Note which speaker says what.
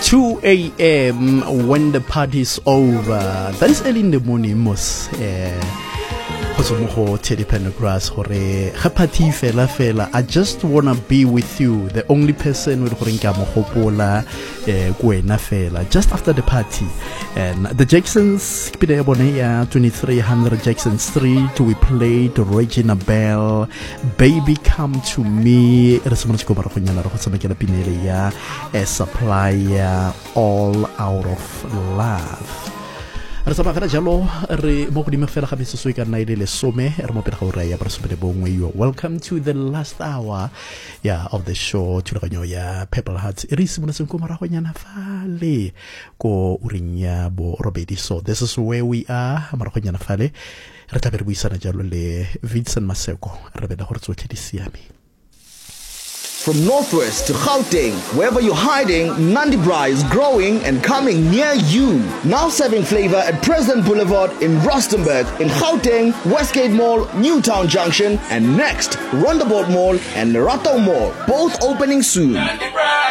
Speaker 1: 2 a.m. when the party's over. That is early in the morning, mos. Teddy Pendergrass, party fela. I just wanna be with you, the only person with fela. Just after the party, and the Jacksons 2300 Jackson Street. We played Regina Bell, Baby Come to Me. A Supplier, All Out of Love. Re you are welcome to the last hour of the show. Purple Hearts. So this is where we are. Vincent Maseko.
Speaker 2: From Northwest to Gauteng, wherever you're hiding, Nandi Bra is growing and coming near you. Now serving flavor at President Boulevard in Rustenburg, in Gauteng, Westgate Mall, Newtown Junction, and next, Rondeboort Mall and Lerato Mall, both opening soon. Nandi Bra.